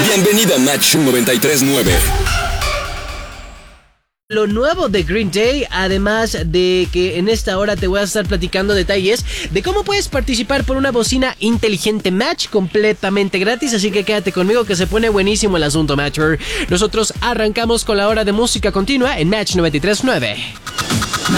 Bienvenida a Match 93.9. Lo nuevo de Green Day, además de que en esta hora te voy a estar platicando detalles de cómo puedes participar por una bocina inteligente Match completamente gratis, así que quédate conmigo que se pone buenísimo el asunto, Matcher. Nosotros arrancamos con la hora de música continua en Match 93.9.